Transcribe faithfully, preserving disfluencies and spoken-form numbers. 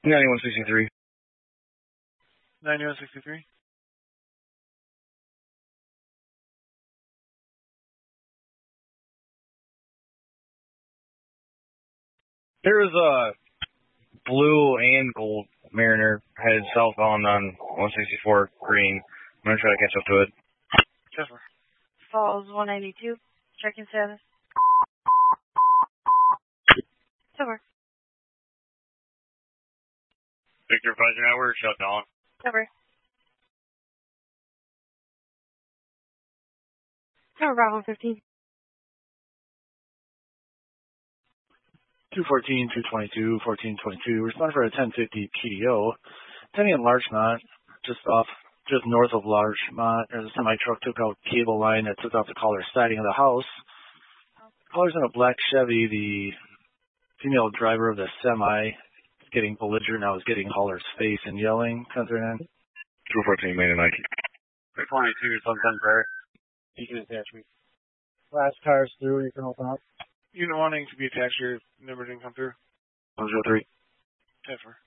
ninety-one sixty-three. ninety-one sixty-three. There was a blue and gold Mariner headed southbound on one sixty-four green. I'm going to try to catch up to it. Jennifer. Falls one ninety-two. Checking status. Over. Victor Advisor Network, shut down. Over. Over, Bravo fifteen. two fourteen, two twenty-two, fourteen twenty-two. Respond for a ten fifty P D O. Attending in Larchmont, just off, just north of Larchmont. There's a semi truck took out cable line that took out the collar siding of the house. Caller's in a black Chevy. The female driver of the semi is getting belligerent. Now is getting caller's face and yelling. Concerning two fourteen, main and ninety. three twenty-two, Sunshine Prairie. You can attach me. Last car's through. You can open up. Unit wanting to be attached here. Number didn't come through. one oh three. Jennifer.